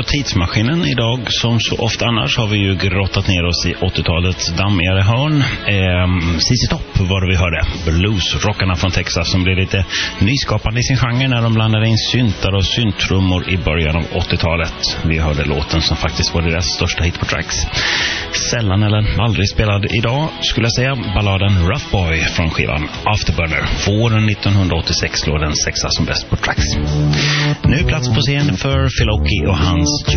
tidsmaskinen. Idag, som så ofta annars, har vi ju grottat ner oss i 80-talets dammigare hörn. ZZ Top var det vi hörde. Bluesrockarna från Texas som blev lite nyskapande i sin genre när de blandade in syntar och syntrummor i början av 80-talet. Vi hörde låten som faktiskt var deras största hit på Tracks. Sällan eller aldrig spelad idag, skulle jag säga, balladen Rough Boy från skivan Afterburner. Våren 1986 låg den sexa som bäst på Tracks. Nu plats på scen för Phil Oakey och hans